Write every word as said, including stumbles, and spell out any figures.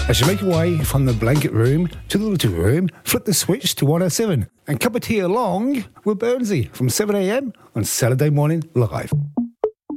As you make your way from the blanket room to the little room, flip the switch to one oh seven and cup of tea along with Burnsy from seven a m on Saturday Morning Live.